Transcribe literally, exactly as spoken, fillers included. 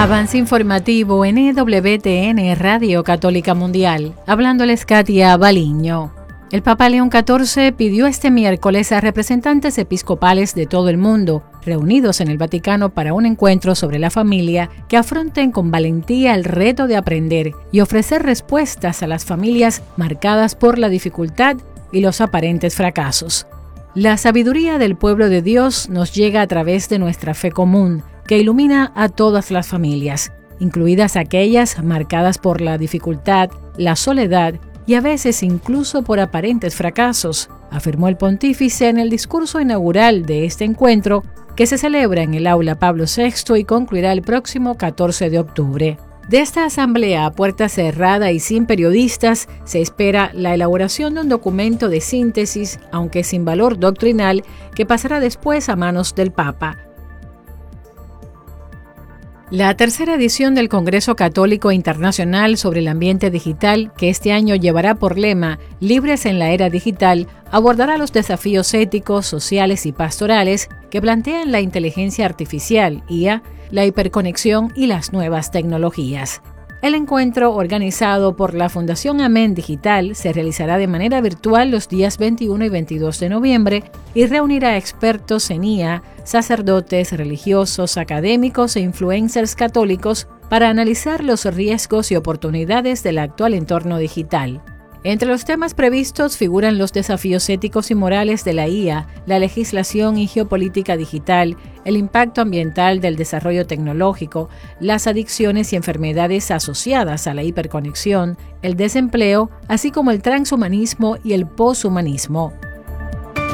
Avance informativo en E W T N Radio Católica Mundial. Hablándoles Katia Baliño. El Papa León catorce pidió este miércoles a representantes episcopales de todo el mundo, reunidos en el Vaticano para un encuentro sobre la familia, que afronten con valentía el reto de aprender y ofrecer respuestas a las familias marcadas por la dificultad y los aparentes fracasos. La sabiduría del pueblo de Dios nos llega a través de nuestra fe común, que ilumina a todas las familias, incluidas aquellas marcadas por la dificultad, la soledad y a veces incluso por aparentes fracasos, afirmó el pontífice en el discurso inaugural de este encuentro que se celebra en el Aula Pablo sexto y concluirá el próximo catorce de octubre. De esta asamblea a puerta cerrada y sin periodistas se espera la elaboración de un documento de síntesis, aunque sin valor doctrinal, que pasará después a manos del Papa. La tercera edición del Congreso Católico Internacional sobre el Ambiente Digital, que este año llevará por lema Libres en la Era Digital, abordará los desafíos éticos, sociales y pastorales que plantean la inteligencia artificial, I A, la hiperconexión y las nuevas tecnologías. El encuentro, organizado por la Fundación Amén Digital, se realizará de manera virtual los días veintiuno y veintidós de noviembre y reunirá expertos en I A, sacerdotes, religiosos, académicos e influencers católicos para analizar los riesgos y oportunidades del actual entorno digital. Entre los temas previstos figuran los desafíos éticos y morales de la I A, la legislación y geopolítica digital, el impacto ambiental del desarrollo tecnológico, las adicciones y enfermedades asociadas a la hiperconexión, el desempleo, así como el transhumanismo y el poshumanismo.